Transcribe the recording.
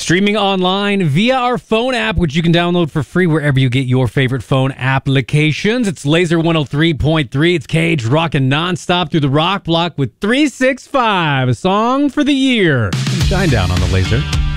Streaming online via our phone app, which you can download for free wherever you get your favorite phone applications. It's Laser 103.3. It's Cage rocking nonstop through the rock block with 365, a song for the year. Shine down on the Laser.